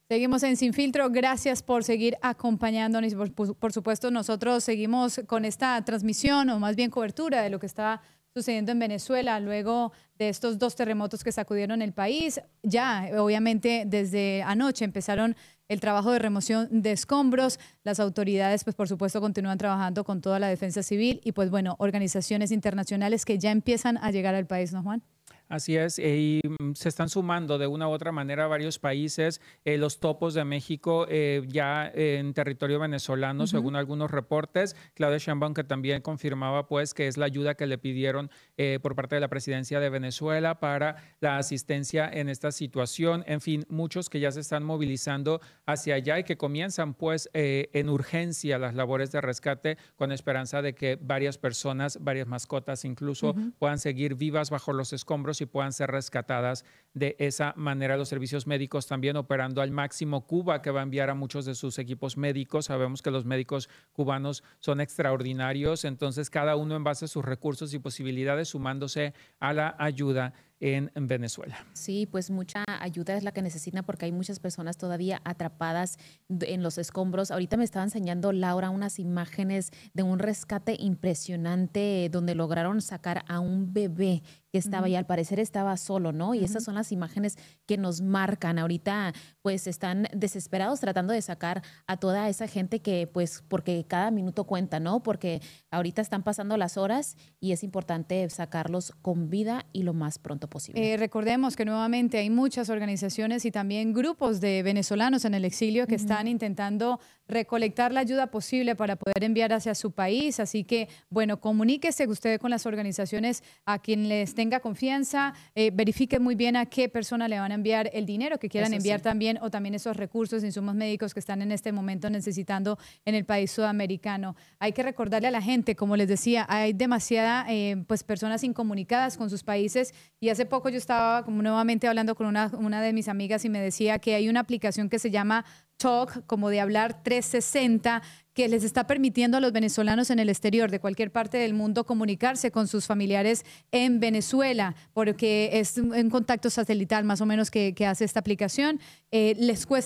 Seguimos en Sin Filtro. Gracias por seguir acompañándonos. Por supuesto, nosotros seguimos con esta transmisión, o más bien cobertura, de lo que está sucediendo en Venezuela luego de estos 2 terremotos que sacudieron el país. Ya, obviamente, desde anoche empezaron el trabajo de remoción de escombros. Las autoridades, pues por supuesto, continúan trabajando con toda la defensa civil y, pues bueno, organizaciones internacionales que ya empiezan a llegar al país, ¿no, Juan? Así es, y se están sumando de una u otra manera varios países. Los topos de México ya en territorio venezolano, según algunos reportes. Claudia Sheinbaum, que también confirmaba pues que es la ayuda que le pidieron por parte de la presidencia de Venezuela para la asistencia en esta situación. En fin, muchos que ya se están movilizando hacia allá y que comienzan pues en urgencia las labores de rescate con esperanza de que varias personas, varias mascotas incluso, puedan seguir vivas bajo los escombros y puedan ser rescatadas de esa manera. Los servicios médicos también operando al máximo. Cuba, que va a enviar a muchos de sus equipos médicos. Sabemos que los médicos cubanos son extraordinarios, entonces cada uno en base a sus recursos y posibilidades sumándose a la ayuda en Venezuela. Sí, pues mucha ayuda es la que necesitan porque hay muchas personas todavía atrapadas en los escombros. Ahorita me estaba enseñando Laura unas imágenes de un rescate impresionante donde lograron sacar a un bebé que estaba ahí, al parecer estaba solo, ¿no? Y esas son las imágenes que nos marcan. Ahorita pues están desesperados tratando de sacar a toda esa gente que pues porque cada minuto cuenta, ¿no? Porque ahorita están pasando las horas y es importante sacarlos con vida y lo más pronto posible. Recordemos que nuevamente hay muchas organizaciones y también grupos de venezolanos en el exilio que están intentando recolectar la ayuda posible para poder enviar hacia su país. Así que, bueno, comuníquese usted con las organizaciones a quien les tenga confianza, verifique muy bien a qué persona le van a enviar el dinero que quieran enviar también, o también esos recursos, insumos médicos que están en este momento necesitando en el país sudamericano. Hay que recordarle a la gente, como les decía, hay demasiada pues personas incomunicadas con sus países, y hace poco yo estaba como nuevamente hablando con una de mis amigas y me decía que hay una aplicación que se llama Talk, como de hablar 360, que les está permitiendo a los venezolanos en el exterior de cualquier parte del mundo comunicarse con sus familiares en Venezuela, porque es un contacto satelital más o menos que hace esta aplicación. Les cuesta